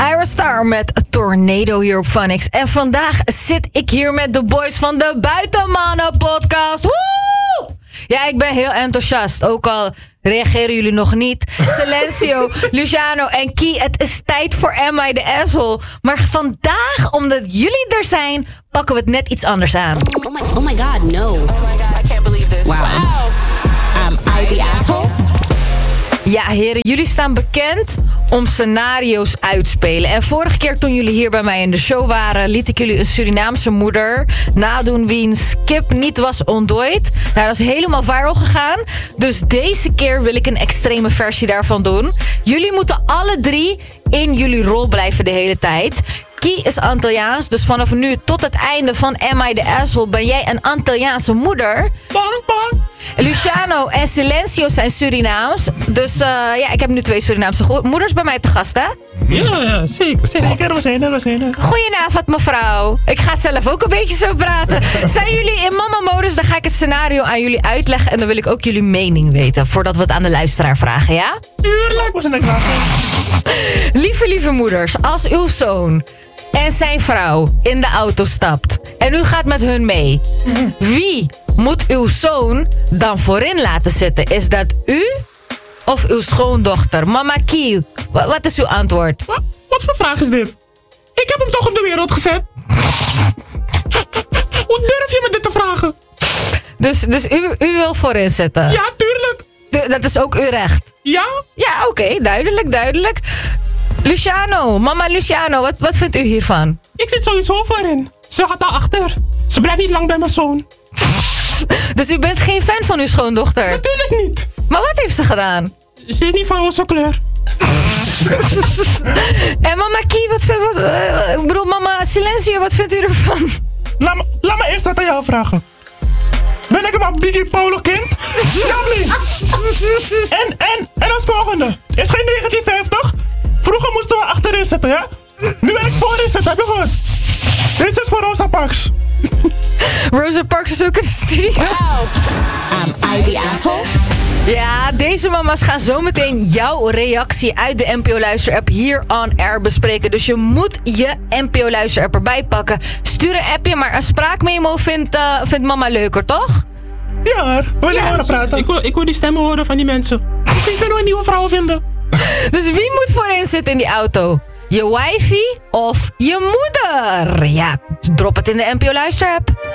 Ira Star met Tornado hier op Funix. En vandaag zit ik hier met de boys van de Buitenmannen podcast. Woe! Ja, ik ben heel enthousiast. Ook al reageren jullie nog niet. Silencio, Luciano en Kie, het is tijd voor Am I the Asshole. Maar vandaag, omdat jullie er zijn, pakken we het net iets anders aan. Oh my god, no. Oh my god, I can't believe this. Wow. Am I the asshole? Ja, heren, jullie staan bekend om scenario's uitspelen. En vorige keer toen jullie hier bij mij in de show waren, liet ik jullie een Surinaamse moeder nadoen wiens kip niet was ontdooid. Nou, dat is helemaal viral gegaan. Dus deze keer wil ik een extreme versie daarvan doen. Jullie moeten alle drie in jullie rol blijven de hele tijd. Kie is Antilliaans, dus vanaf nu tot het einde van Am I the Asshole ben jij een Antilliaanse moeder. Bang, bang. Luciano en Silencio zijn Surinaams. Dus ja, ik heb nu 2 Surinaamse moeders bij mij te gast, hè? Ja, zeker. Zeker, we zijn er. Goedenavond, mevrouw. Ik ga zelf ook een beetje zo praten. Zijn jullie in mama-modus? Dan ga ik het scenario aan jullie uitleggen. En dan wil ik ook jullie mening weten, voordat we het aan de luisteraar vragen, ja? Tuurlijk, we zijn er klaar voor. Lieve moeders, als uw zoon en zijn vrouw in de auto stapt en u gaat met hun mee, wie moet uw zoon dan voorin laten zitten? Is dat u of uw schoondochter? Mama Kie, wat is uw antwoord? Wat voor vraag is dit? Ik heb hem toch op de wereld gezet? Hoe durf je me dit te vragen? Dus u wil voorin zitten? Ja, tuurlijk. Dat is ook uw recht? Ja? Ja, oké, duidelijk. Luciano, mama Luciano, wat vindt u hiervan? Ik zit sowieso voorin. Ze gaat daarachter. Ze blijft niet lang bij mijn zoon. Dus u bent geen fan van uw schoondochter? Natuurlijk niet. Maar wat heeft ze gedaan? Ze is niet van onze kleur. En mama Kie, ik bedoel, mama Silencio, wat vindt u ervan? Laat me eerst dat aan jou vragen. Ben ik een Biggie Polo kind? Ja of niet? En als volgende. Is geen 1950? Vroeger moesten we achterin zitten, ja? Nu wil ik voorin zitten, heb je gehoord? Dit is voor Rosa Parks. Rosa Parks is ook in de studio. Am I the asshole? Ja, deze mama's gaan zometeen jouw reactie uit de NPO Luister-app hier on air bespreken. Dus je moet je NPO Luister-app erbij pakken. Stuur een appje, maar een spraakmemo vindt mama leuker, toch? Ja hoor, wil je horen praten? Ik wil die stemmen horen van die mensen. Misschien kunnen we een nieuwe vrouw vinden. Dus wie moet voorin zitten in die auto? Je wifey of je moeder? Ja, drop het in de NPO Luister-app.